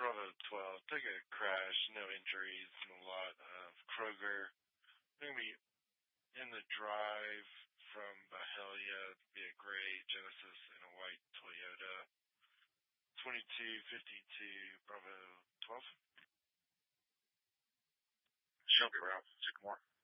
Bravo 12. Took a crash, no injuries in the lot of Kroger. I'm going to be in the drive from Bahalia, be a gray Genesis and a white Toyota. 2252 Bravo 12. Shelby Ralph, Sycamore.